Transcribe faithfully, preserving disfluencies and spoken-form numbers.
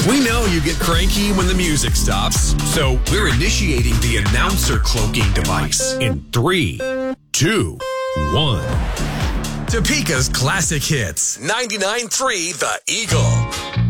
We know you get cranky when the music stops, so we're initiating the announcer cloaking device in three, two, one. Topeka's classic hits. ninety-nine point three The Eagle.